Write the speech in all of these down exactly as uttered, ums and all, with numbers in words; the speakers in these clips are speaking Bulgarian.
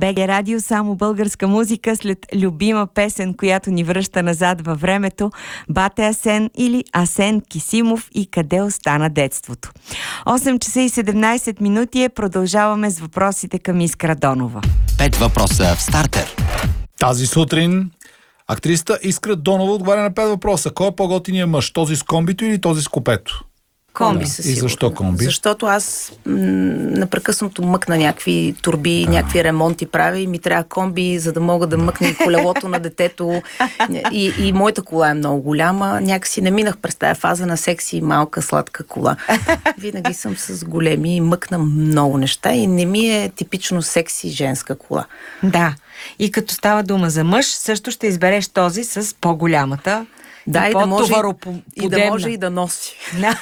БГ Радио, само българска музика след любима песен, която ни връща назад във времето. Бате Асен или Асен Кисимов и Къде остана детството. осем часа и седемнайсет минути е. Продължаваме с въпросите към Искра Донова. Пет въпроса в стартер. Тази сутрин актрисата Искра Донова отговаря на пет въпроса. Кой е по-готиният мъж? Този с комбито или този с купето? Комби Да. със И сигурност. защо комби? Защото аз м- непрекъснато мъкна някакви турби, А. някакви ремонти правя и ми трябва комби, за да мога да мъкна и колелото на детето. И, и моята кола е много голяма. Някакси не минах през тая фаза на секси, малка, сладка кола. Винаги съм с големи и мъкна много неща и не ми е типично секси женска кола. Да. И като става дума за мъж, също ще избереш този с по-голямата. Да, и да, може, и да може и да носи.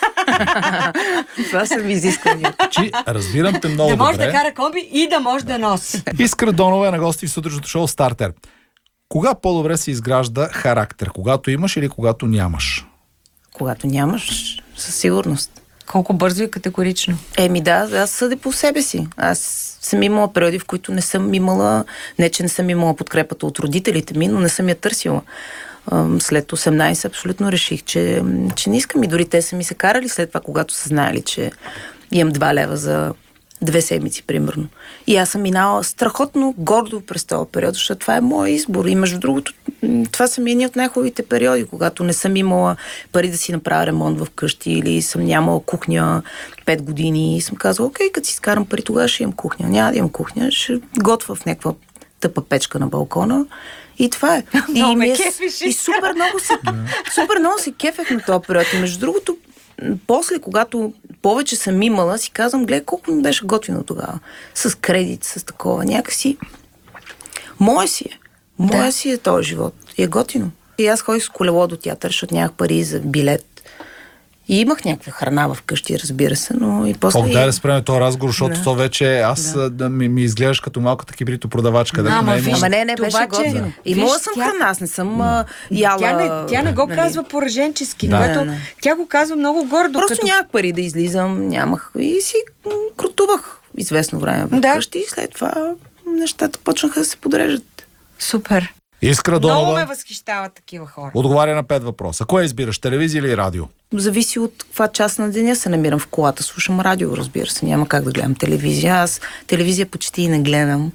Това са ми изисквания. Чи, разбирам те много да може добре. да кара комби и да може да носи. Искра Донова е на гости в сутрешното шоу Стартер. Кога по-добре се изгражда характер? Когато имаш или когато нямаш? Когато нямаш, със сигурност. Колко бързо и категорично. Еми да, аз съдя по себе си. Аз съм имала периоди, в които не съм имала, не че не съм имала подкрепата от родителите ми, но не съм я търсила. След осемнайсет абсолютно реших, че, че не искам и дори те са ми се карали след това, когато са знаели, че имам два лева за две седмици, примерно. И аз съм минала страхотно гордо през този период, защото това е моят избор. И между другото, това са ми едни от най-хубавите периоди, когато не съм имала пари да си направя ремонт в къщи или съм нямала кухня пет години и съм казала, окей, като си скарам пари, тогава ще имам кухня. Няма да имам кухня, ще готвя в някаква тъпа печка на балкона. И това е. И, ме е, кефиш. и супер много се, супер много се кефех на този период. И между другото, после, когато повече съм имала, си казвам, гледай колко ми беше готино тогава. С кредит, с такова. Някакси моя си е. Моя да. си е този живот. И е готино. И аз ходих с колело до театър, защото нямах пари за билет. И имах някаква храна в къщи, разбира се, но и после... Ох, дай да спреме този разговор, защото Да. то вече аз Да. да, ми, ми изглеждаш като малката кибрито продавачка. Да, Ама не, виж, Ама не, не беше това, че- готино. Да. Имала Виж, съм тя- храна, аз не съм а, яла... Тя не, тя не го нали. казва пораженчески, Да. което Не, не. тя го казва много гордо. Просто като... нямах пари да излизам, нямах и си м, крутувах известно време в Да. къщи и след това нещата почнаха да се подрежат. Супер. Искра Много ме Донова възхищават такива хора. отговаря на пет въпроса. Кое избираш, телевизия или радио? Зависи от каква част на деня се намирам в колата. Слушам радио, разбира се. Няма как да гледам телевизия. Аз телевизия почти и не гледам.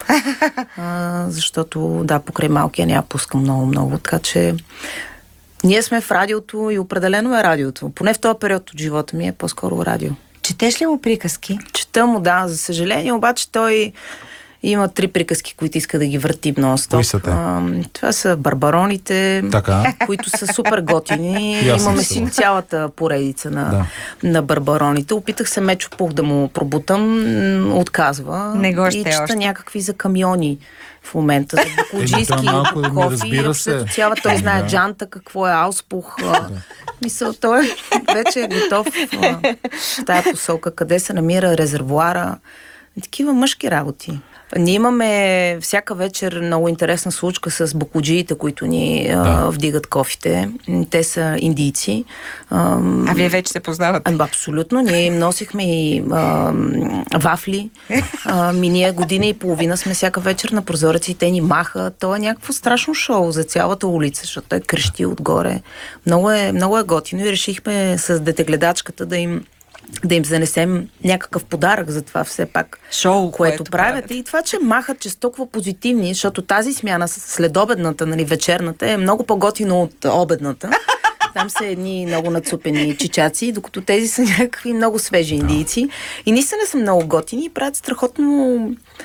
а, защото, да, покрай малкия няма пускам много-много. Така че ние сме в радиото и определено е радиото. Поне в този период от живота ми е по-скоро радио. Четеш ли му приказки? Чета му, да, за съжаление, обаче той има три приказки, които иска да ги върти нон-стоп. Кои са те? А, това са Барбароните, Така. които са супер готини. И аз съм Имаме си съгласен. цялата поредица на, Да. на Барбароните. Опитах се Мечо Пух да му пробутам, м, отказва. Не го ще и чета още. някакви за камиони в момента, за Еми, бакуджийски той малко да ми кофи. разбира Общо се. цялата той знае Да. джанта, какво е ауспух. Да. Мисъл, той вече е готов а, в тая посока, къде се намира резервуара. Такива мъжки работи. Ние имаме всяка вечер много интересна случка с бакуджиите, които ни Да. а, вдигат кофите. Те са индийци. А, А вие вече се познавате. а, абсолютно. Ние им носихме и а, вафли. А, ми ние година и половина сме всяка вечер на прозореца и те ни маха. То е някакво страшно шоу за цялата улица, защото той крещи отгоре. Много е, много е готино и решихме с детегледачката да им да им занесем някакъв подарък за това все пак, Шоу, което, което правят. правят. И това, че махат, че са толкова позитивни, защото тази смяна следобедната, нали, вечерната е много по-готино от обедната. Там са едни много нацупени чичаци, докато тези са някакви много свежи индийци. И наистина са много готини и правят страхотно...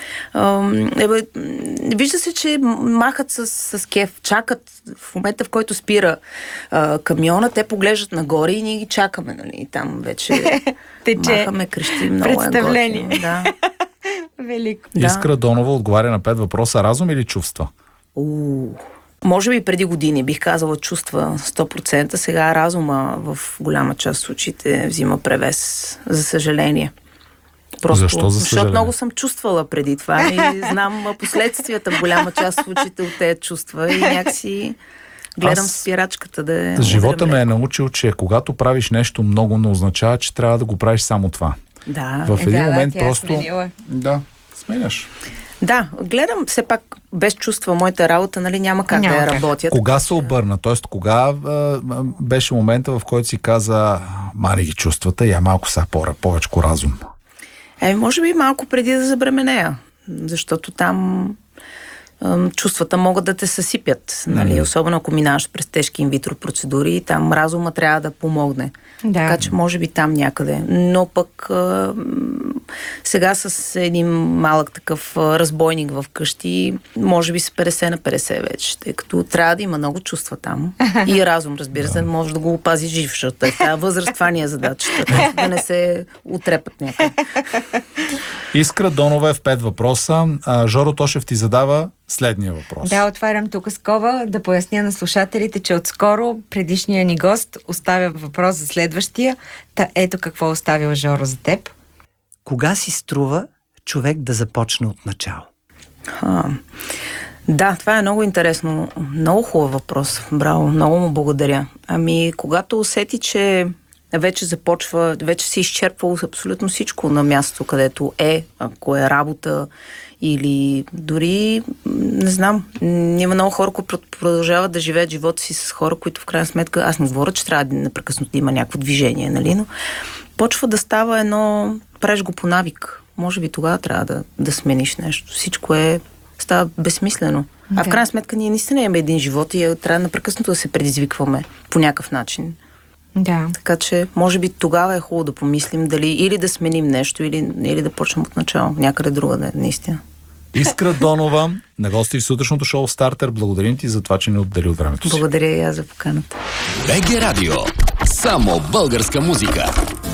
Ам, ебе, вижда се, че махат с, с кеф, чакат в момента, в който спира а, камиона, те поглеждат нагоре и ние ги чакаме, нали? И там вече Тече махаме, крещим, много представление. е готино. Да. Велико. Да. Искра Донова отговаря на пет въпроса. Разум или чувства? У, може би преди години бих казала чувства сто процента, сега разума в голяма част от случаите взима превес, за съжаление. Просто, Защо, за защото съжаление? много съм чувствала преди това и знам последствията в голяма част от случаите от тези чувства и някакси гледам Аз- спирачката да е... Живота да ме е е научил, че когато правиш нещо много, не означава, че трябва да го правиш само това. Да. В един да, момент тя е просто... сменила. Да. сменяш. Да, гледам все пак без чувства моята работа, нали, няма как Няма да я как. работят. Кога се обърна? Тоест, кога а, беше момента, в който си каза, мани ги чувствата, я малко са пора, повече разум? Еми, може би малко преди да забременея, защото там ъм, чувствата могат да те съсипят, нали? Mm. Особено ако минаваш през тежки инвитро процедури, там разума трябва да помогне. Да. Така че може би там някъде. Но пък а, сега с един малък такъв а, разбойник в къщи, може би с петдесет на петдесет вече, тъй като трябва да има много чувства там. И разум, разбира се, може да го опази жив, защото е в тази възраст, това ни е задачата, да не се утрепат някъде. Искра Донова е в пет въпроса. А, Жоро Тошев ти задава следния въпрос. Да, отварям тук скоба да поясня на слушателите, че отскоро предишния ни гост оставя въпрос за следващия. Та ето какво оставил Жоро за теб. Кога си струва човек да започне от начало? А, да, това е много интересно. Много хубав въпрос. Браво, много му благодаря. Ами, когато усети, че вече започва, вече се изчерпвало абсолютно всичко на мястото, където е, ако е работа или дори, не знам, има много хора, които продължават да живеят живота си с хора, които в крайна сметка, аз не говоря, че трябва да непрекъснато да има някакво движение, нали, но почва да става едно, правиш го по навик. Може би тогава трябва да, да смениш нещо. Всичко е, става безсмислено. Да. А в крайна сметка ние наистина имаме един живот и трябва непрекъснато да се предизвикваме по някакъв начин. Да. Така че, може би тогава е хубаво да помислим дали или да сменим нещо, или, или да почнем от начало. Някъде другаде, наистина. Искра Донова, на гости в сутрешното шоу Стартер. Благодарим ти за това, че ни отдели от времето си. Благодаря и аз за поканата. БГ Радио. Само българска музика.